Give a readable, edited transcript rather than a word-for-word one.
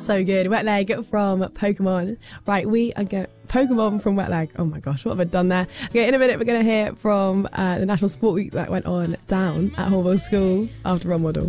So good. Wet Leg from Pokemon. Right, we are going... Pokemon from Wet Leg. Oh my gosh, what have I done there? Okay, in a minute we're going to hear from the National Sport Week that went on down at Hornborough School after Role Model.